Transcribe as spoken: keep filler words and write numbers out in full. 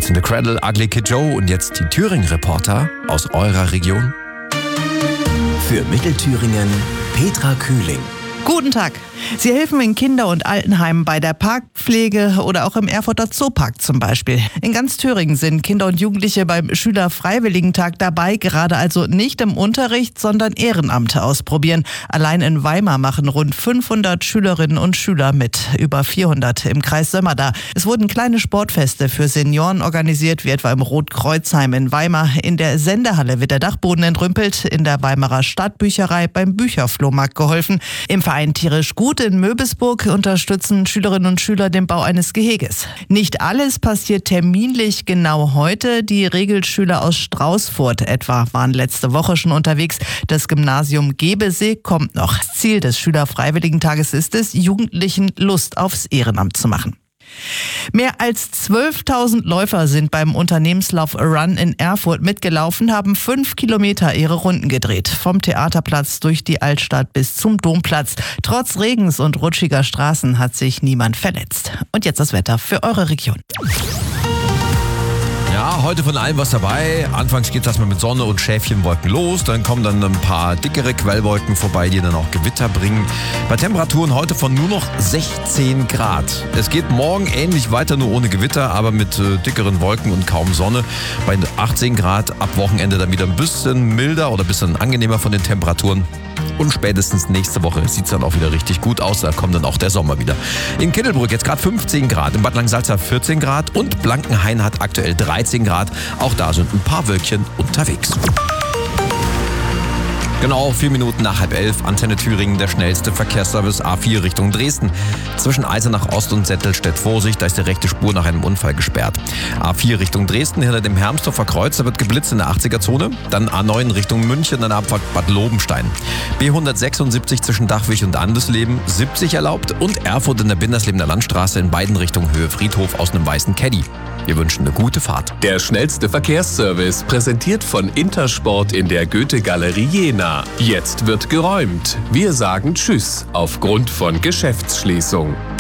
Cats in the Cradle, Ugly Kid Joe und jetzt die Thüringen-Reporter aus eurer Region. Für Mittelthüringen Petra Kühling. Guten Tag. Sie helfen in Kinder- und Altenheimen bei der Parkpflege oder auch im Erfurter Zoopark zum Beispiel. In ganz Thüringen sind Kinder und Jugendliche beim Schülerfreiwilligentag dabei, gerade also nicht im Unterricht, sondern Ehrenamt ausprobieren. Allein in Weimar machen rund fünfhundert Schülerinnen und Schüler mit, über vierhundert im Kreis Sömmerda. Es wurden kleine Sportfeste für Senioren organisiert, wie etwa im Rotkreuzheim in Weimar. In der Sendehalle wird der Dachboden entrümpelt, in der Weimarer Stadtbücherei beim Bücherflohmarkt geholfen. Im Verein Tierisch Gut in Möbisburg unterstützen Schülerinnen und Schüler den Bau eines Geheges. Nicht alles passiert terminlich genau heute. Die Regelschüler aus Straußfurt etwa waren letzte Woche schon unterwegs. Das Gymnasium Gebesee kommt noch. Ziel des Schülerfreiwilligentages ist es, Jugendlichen Lust aufs Ehrenamt zu machen. Mehr als zwölftausend Läufer sind beim Unternehmenslauf Run in Erfurt mitgelaufen, haben fünf Kilometer ihre Runden gedreht. Vom Theaterplatz durch die Altstadt bis zum Domplatz. Trotz Regens und rutschiger Straßen hat sich niemand verletzt. Und jetzt das Wetter für eure Region. Ja, heute von allem was dabei. Anfangs geht das mal mit Sonne und Schäfchenwolken los. Dann kommen dann ein paar dickere Quellwolken vorbei, die dann auch Gewitter bringen. Bei Temperaturen heute von nur noch sechzehn Grad. Es geht morgen ähnlich weiter, nur ohne Gewitter, aber mit äh, dickeren Wolken und kaum Sonne. Bei achtzehn Grad, ab Wochenende dann wieder ein bisschen milder oder ein bisschen angenehmer von den Temperaturen. Und spätestens nächste Woche sieht es dann auch wieder richtig gut aus. Da kommt dann auch der Sommer wieder. In Kittelbrück jetzt gerade fünfzehn Grad, in Bad Langensalza vierzehn Grad und Blankenhain hat aktuell dreizehn Grad. Auch da sind ein paar Wölkchen unterwegs. Genau, vier Minuten nach halb elf, Antenne Thüringen, der schnellste Verkehrsservice A vier Richtung Dresden. Zwischen Eisenach Ost und Settelstedt Vorsicht, da ist die rechte Spur nach einem Unfall gesperrt. A vier Richtung Dresden, hinter dem Hermsdorfer Kreuz, da wird geblitzt in der achtziger-Zone. Dann A neun Richtung München, dann Abfahrt Bad Lobenstein. B hundertsechsundsiebzig zwischen Dachwig und Andesleben, siebzig erlaubt. Und Erfurt in der Binderslebener Landstraße in beiden Richtungen Höhe Friedhof aus einem weißen Caddy. Wir wünschen eine gute Fahrt. Der schnellste Verkehrsservice, präsentiert von Intersport in der Goethe-Galerie Jena. Jetzt wird geräumt. Wir sagen Tschüss aufgrund von Geschäftsschließung.